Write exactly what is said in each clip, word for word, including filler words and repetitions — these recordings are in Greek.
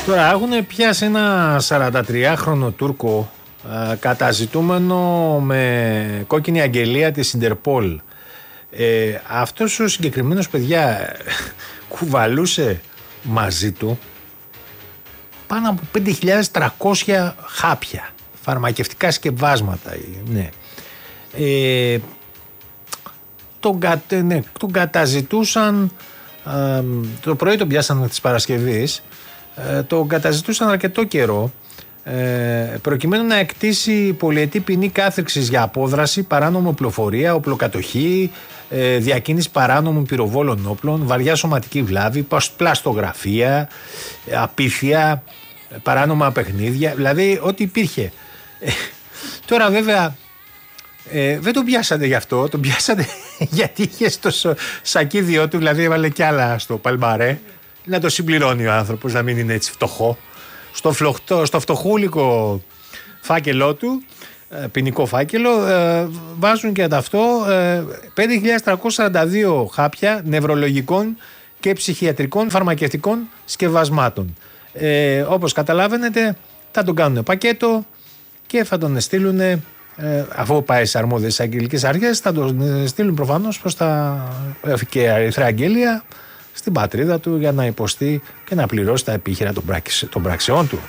Τώρα έχουν πιάσει ένα σαραντατριάχρονο Τούρκο ε, καταζητούμενο με κόκκινη αγγελία της Ιντερπόλ. Ε, αυτός ο συγκεκριμένος, παιδιά, κουβαλούσε μαζί του πάνω από πέντε χιλιάδες τριακόσια χάπια, φαρμακευτικά σκευάσματα, ναι. Ε, τον, κα, ναι, τον καταζητούσαν, ε, το πρωί τον πιάσαν της Παρασκευής, ε, τον καταζητούσαν αρκετό καιρό, ε, προκειμένου να εκτίσει πολυετή ποινή κάθριξης για απόδραση, παράνομο οπλοφορία, οπλοκατοχή, ε, διακίνηση παράνομων πυροβόλων όπλων, βαριά σωματική βλάβη, πλαστογραφία, απίθεια, παράνομα παιχνίδια, δηλαδή ό,τι υπήρχε. Ε, τώρα βέβαια ε, δεν τον πιάσατε γι' αυτό, τον πιάσατε γιατί είχε στο σακίδιό του, δηλαδή έβαλε κι άλλα στο παλμαρέ, να το συμπληρώνει ο άνθρωπος, να μην είναι έτσι φτωχό. Στο, φλοχτό, στο φτωχούλικο φάκελό του, ποινικό φάκελο, ε, βάζουν και αυτό ε, πέντε χιλιάδες τριακόσια σαράντα δύο χάπια νευρολογικών και ψυχιατρικών φαρμακευτικών σκευασμάτων. Ε, όπως καταλαβαίνετε, θα τον κάνουν πακέτο και θα τον στείλουν, ε, αφού πάει στις αρμόδιες αγγελικές αρχές, θα τον στείλουν προφανώς προς τα και Ερυθρά Αγγέλια στην πατρίδα του για να υποστεί και να πληρώσει τα επίχειρα των, πράξη, των πραξεών του.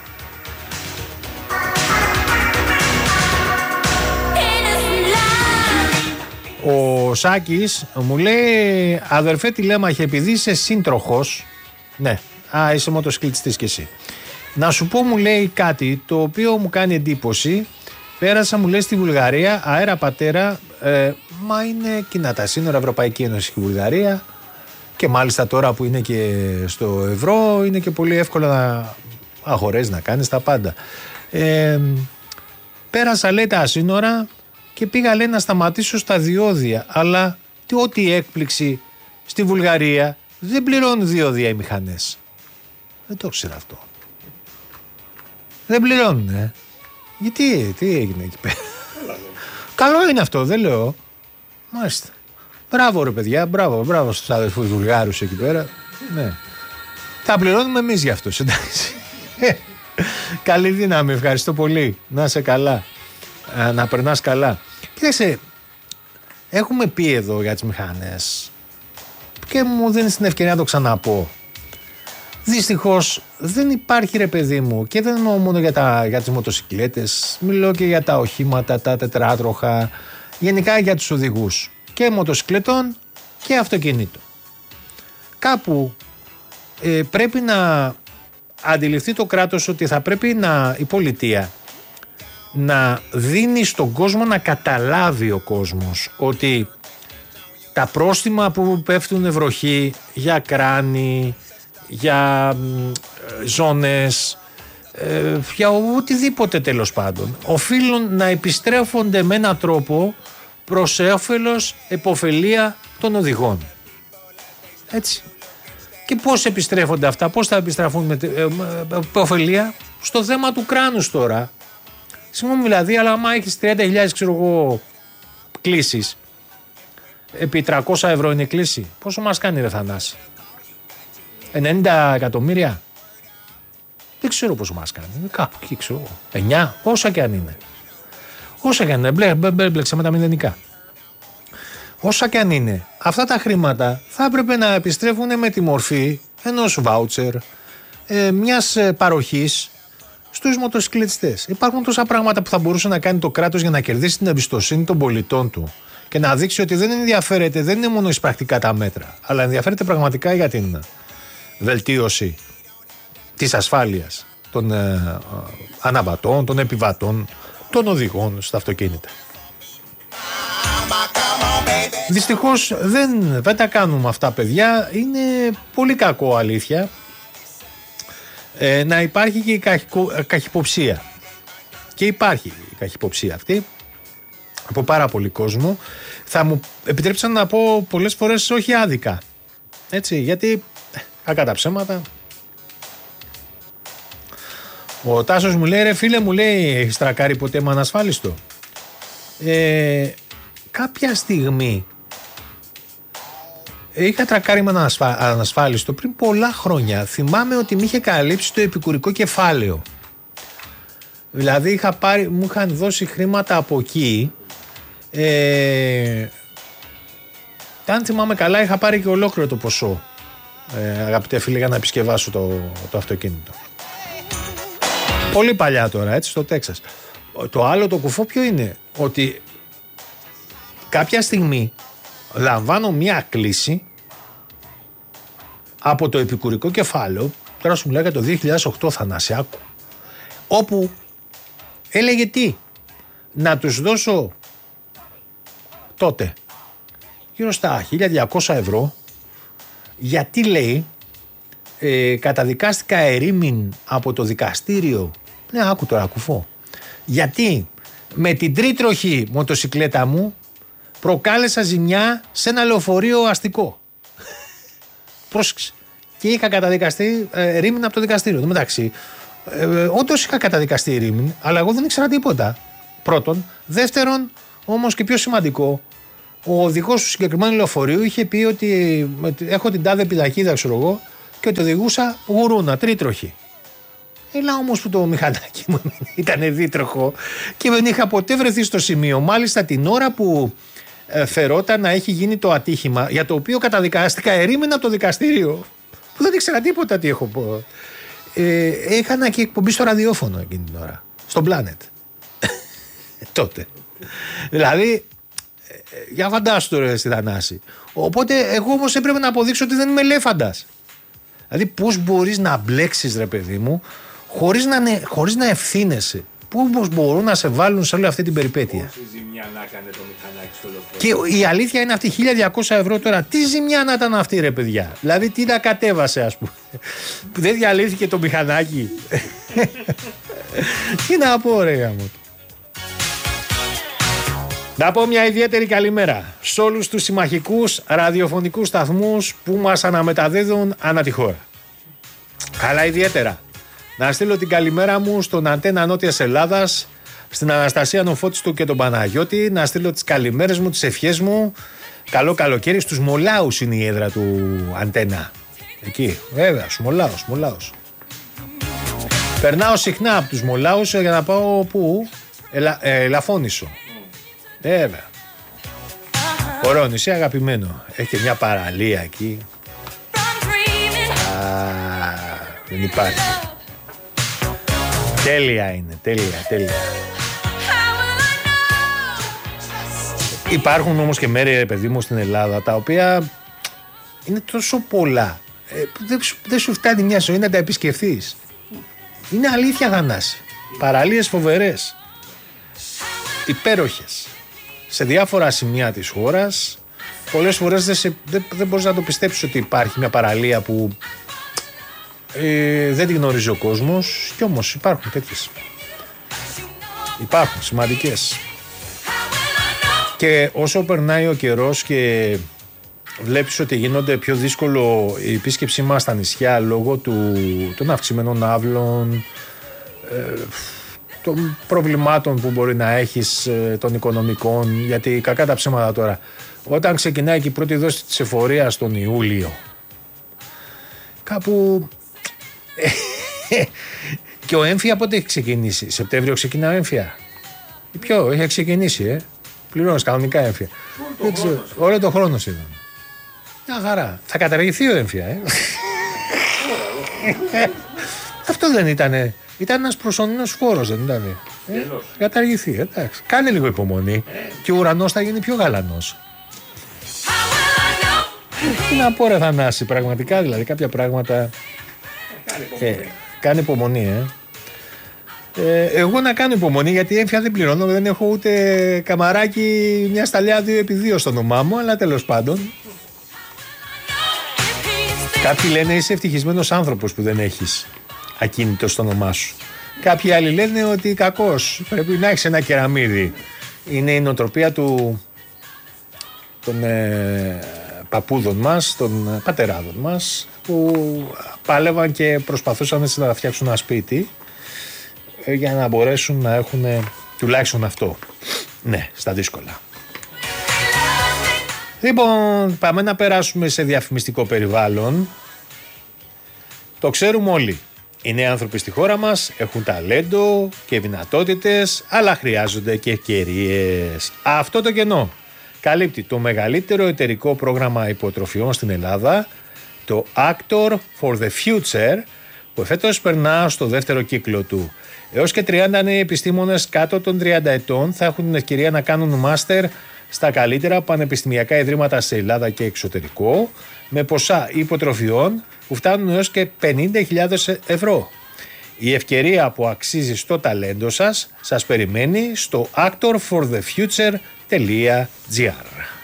Ο Σάκης μου λέει, αδερφέ τηλέμαχε, επειδή είσαι σύντροχος, ναι, α, είσαι μοτοσυκλετιστής κι εσύ, να σου πω, μου λέει, κάτι το οποίο μου κάνει εντύπωση. Πέρασα, μου λέει, στη Βουλγαρία, αέρα πατέρα, ε, μα είναι κοινά τα σύνορα, Ευρωπαϊκή Ένωση και Βουλγαρία, και μάλιστα τώρα που είναι και στο ευρώ είναι και πολύ εύκολο να αγορέσεις, να κάνεις τα πάντα. Ε, πέρασα, λέει, τα σύνορα και πήγα, λέει, να σταματήσω στα διόδια, αλλά τι, ό,τι έκπληξη, στη Βουλγαρία δεν πληρώνουν διόδια οι μηχανές. Δεν το ξέρω αυτό. Δεν πληρώνουν, ε. Γιατί, τι έγινε εκεί πέρα. Καλό είναι αυτό, δεν λέω. Μάλιστα. Μπράβο ρε παιδιά, μπράβο, μπράβο στους αδερφούς Βουλγάρους εκεί πέρα. Ναι. Θα πληρώνουμε εμείς για αυτούς, εντάξει. Καλή δύναμη, ευχαριστώ πολύ. Να είσαι καλά. Α, να περνάς καλά. Κοίταξε, έχουμε πει εδώ για τις μηχανές και μου δίνεις την ευκαιρία να το ξαναπώ. Δυστυχώς δεν υπάρχει, ρε παιδί μου, και δεν εννοώ μόνο για, τα, για τις μοτοσυκλέτες, μιλώ και για τα οχήματα, τα τετράτροχα, γενικά για τους οδηγούς και μοτοσυκλετών και αυτοκινήτων. Κάπου ε, πρέπει να αντιληφθεί το κράτος ότι θα πρέπει να, η πολιτεία να δίνει στον κόσμο, να καταλάβει ο κόσμος ότι τα πρόστιμα που πέφτουν βροχή για κράνη, για ε, ζώνες, ε, για οτιδήποτε τέλος πάντων, οφείλουν να επιστρέφονται με έναν τρόπο προς όφελος, επωφελία των οδηγών. Έτσι. Και πώς επιστρέφονται αυτά, πώς θα επιστραφούν με ε, ε, επωφελία? Στο θέμα του κράνους τώρα. Συγγνώμη δηλαδή, αλλά άμα έχεις τριάντα χιλιάδες, ξέρω εγώ, κλήσεις, επί τριακόσια ευρώ είναι κλήση, πόσο μας κάνει, ρε Θανάση? ενενήντα εκατομμύρια? Δεν ξέρω πόσο μας κάνει. Κάπου εκεί, ξέρω εγώ. εννιά, όσα και αν είναι. Όσα και αν είναι. Μπλε, μπλε, μπλέξε με τα μηδενικά. Όσα και αν είναι. Αυτά τα χρήματα θα έπρεπε να επιστρέφουν με τη μορφή ενός βάουτσερ, ε, μιας ε, παροχής στους μοτοσυκλετιστές. Υπάρχουν τόσα πράγματα που θα μπορούσε να κάνει το κράτος για να κερδίσει την εμπιστοσύνη των πολιτών του και να δείξει ότι δεν ενδιαφέρεται, δεν είναι μόνο εισπρακτικά τα μέτρα, αλλά ενδιαφέρεται πραγματικά για την βελτίωση της ασφάλειας των ε, αναβατών, των επιβατών, των οδηγών στα αυτοκίνητα. Δυστυχώς δεν, δεν τα κάνουμε αυτά, παιδιά. Είναι πολύ κακό, αλήθεια, ε, να υπάρχει και η καχυκο, καχυποψία. Και υπάρχει η καχυποψία αυτή από πάρα πολύ κόσμο. Θα μου επιτρέψαν να πω πολλές φορές όχι άδικα. Έτσι, γιατί κακά τα ψέματα. Ο Τάσος μου λέει, ρε φίλε, μου λέει, έχεις τρακάρει ποτέ με ανασφάλιστο? Ε, κάποια στιγμή είχα τρακάρει με ένα ανασφάλιστο πριν πολλά χρόνια. Θυμάμαι ότι με είχε καλύψει το επικουρικό κεφάλαιο. Δηλαδή είχα πάρει, μου είχαν δώσει χρήματα από εκεί. Ε, αν θυμάμαι καλά, είχα πάρει και ολόκληρο το ποσό. Ε, αγαπητέ φίλε, για να επισκευάσω το, το αυτοκίνητο. Πολύ παλιά τώρα, έτσι, στο Τέξας. Το άλλο το κουφό ποιο είναι? Ότι κάποια στιγμή λαμβάνω μια κλήση από το επικουρικό κεφάλαιο, τώρα σου μιλάει για το δύο χιλιάδες οκτώ, Θανασιάκου, όπου έλεγε τι, να τους δώσω τότε γύρω στα χίλια διακόσια ευρώ, γιατί λέει ε, καταδικάστηκα ερήμην από το δικαστήριο. Ναι, άκου τώρα κουφό. Γιατί με την τρίτροχη μοτοσικλέτα μου προκάλεσα ζημιά σε ένα λεωφορείο αστικό. Πρόσεξε. Και είχα καταδικαστεί ε, ερήμην από το δικαστήριο. Εν τω μεταξύ, ε, ε, όντως είχα καταδικαστεί ερήμην, αλλά εγώ δεν ήξερα τίποτα. Πρώτον. Δεύτερον, όμως και πιο σημαντικό, ο οδηγός του συγκεκριμένου λεωφορείου είχε πει ότι έχω την τάδε πιδακίδα, ξέρω εγώ, και ότι οδηγούσα γουρούνα, τρίτροχη. Έλα όμως που το μηχανάκι μου ήταν δίτροχο και δεν είχα ποτέ βρεθεί στο σημείο. Μάλιστα την ώρα που ε, φερόταν να έχει γίνει το ατύχημα, για το οποίο καταδικάστηκα ερήμην από το δικαστήριο, που δεν ήξερα τίποτα τι έχω πω. Ε, έκανα και εκπομπή στο ραδιόφωνο εκείνη την ώρα, στον Planet. Τότε. Δηλαδή, για φαντάσου τώρα στη Θανάση. Οπότε εγώ όμως έπρεπε να αποδείξω ότι δεν είμαι ελέφαντας. Δηλαδή πώς μπορείς να μπλέξεις, ρε παιδί μου, χωρίς να, ναι, χωρίς να ευθύνεσαι. Πώς μπορούν να σε βάλουν σε όλη αυτή την περιπέτεια. Πόση ζημιά να έκανε το μηχανάκι στο λεωφορείο. Και η αλήθεια είναι αυτή, χίλια διακόσια ευρώ τώρα. Τι ζημιά να ήταν αυτή, ρε παιδιά? Δηλαδή τι να κατέβασε, ας πούμε, που δεν διαλύθηκε το μηχανάκι. Τι να πω, ρε γάμο. Να πω μια ιδιαίτερη καλημέρα σε όλους τους συμμαχικούς ραδιοφωνικούς σταθμούς που μας αναμεταδίδουν ανά τη χώρα. Αλλά ιδιαίτερα να στείλω την καλημέρα μου στον Αντένα Νότιας Ελλάδας, στην Αναστασία Νοφώτιστου και τον Παναγιώτη. Να στείλω τις καλημέρες μου, τις ευχές μου. Καλό καλοκαίρι. Στους Μολάους είναι η έδρα του Αντένα. Εκεί, βέβαια, στους Μολάους, Μολάους. Περνάω συχνά από τους Μολάους για να πάω πού? Ελα, ε, Λαφώνησο. Βέβαια. Ωραίο νησί, αγαπημένο. Έχει και μια παραλία εκεί. Α, δεν υπάρχει. Τέλεια είναι, τέλεια, τέλεια. Υπάρχουν όμως και μέρη, παιδί μου, στην Ελλάδα, τα οποία είναι τόσο πολλά. Ε, δεν, δεν σου φτάνει μια ζωή να τα επισκεφθείς. Είναι αλήθεια, Θανάση. Παραλίες φοβερές. Υπέροχες. Σε διάφορα σημεία της χώρας. Πολλές φορές δεν, σε, δεν, δεν μπορείς να το πιστέψεις ότι υπάρχει μια παραλία που ε, δεν τη γνωρίζει ο κόσμος. Κι όμως υπάρχουν τέτοιες. Υπάρχουν σημαντικές. Και όσο περνάει ο καιρός και βλέπεις ότι γίνονται πιο δύσκολο η επίσκεψή μας στα νησιά λόγω του, των αυξημένων άβλων, ε, των προβλημάτων που μπορεί να έχεις, των οικονομικών, γιατί κακά τα ψέματα τώρα, όταν ξεκινάει και η πρώτη δόση της εφορίας τον Ιούλιο, κάπου και ο έμφυα πότε έχει ξεκινήσει? Σεπτέμβριο ξεκινά ο έμφυα? Ποιο, έχει ξεκινήσει, ε πληρώνεις κανονικά έμφυα όλο το χρόνο σχεδόν. Μια χαρά. Θα καταργηθεί ο έμφυα, ε αυτό δεν ήτανε? Ήταν ένας προσωρινός φόρος, δεν ήταν? Ε, καταργηθεί, εντάξει. Κάνε λίγο υπομονή και ο ουρανός θα γίνει πιο γαλανός. Τι να πω, ρε Θανάση, πραγματικά δηλαδή κάποια πράγματα. Ε, κάνει υπομονή, ε. ε. Εγώ να κάνω υπομονή, γιατί έμφυα δεν πληρώνω, δεν έχω ούτε καμαράκι μια σταλιά δύο επί δύο στο όνομά μου, αλλά τέλος πάντων. Κάποιοι λένε είσαι ευτυχισμένος άνθρωπος που δεν έχεις ακίνητο στο όνομά σου. Κάποιοι άλλοι λένε ότι κακός, πρέπει να έχεις ένα κεραμίδι. Είναι η νοοτροπία του, των ε, παππούδων μας, των πατεράδων μας, που πάλευαν και προσπαθούσαν να φτιάξουν ένα σπίτι ε, για να μπορέσουν να έχουν τουλάχιστον αυτό. Ναι, στα δύσκολα. Λοιπόν, πάμε να περάσουμε σε διαφημιστικό περιβάλλον. Το ξέρουμε όλοι. Οι νέοι άνθρωποι στη χώρα μας έχουν ταλέντο και δυνατότητες, αλλά χρειάζονται και ευκαιρίες. Αυτό το κενό καλύπτει το μεγαλύτερο εταιρικό πρόγραμμα υποτροφιών στην Ελλάδα, το Actor for the Future, που εφέτος περνά στο δεύτερο κύκλο του. Έως και τριάντα νέοι επιστήμονες κάτω των τριάντα ετών θα έχουν την ευκαιρία να κάνουν μάστερ στα καλύτερα πανεπιστημιακά ιδρύματα σε Ελλάδα και εξωτερικό, με ποσά υποτροφιών που φτάνουν έως και πενήντα χιλιάδες ευρώ. Η ευκαιρία που αξίζει στο ταλέντο σας σας περιμένει στο actor for the future dot gr.